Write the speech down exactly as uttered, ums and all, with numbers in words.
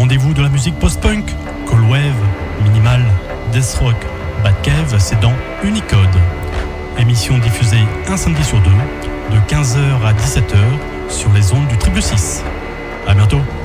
rendez-vous de la musique post-punk, cold wave, minimal, death rock, bad cave, c'est dans Unicode. Émission diffusée un samedi sur deux, de quinze heures à dix-sept heures, sur les ondes du Triple six. À bientôt.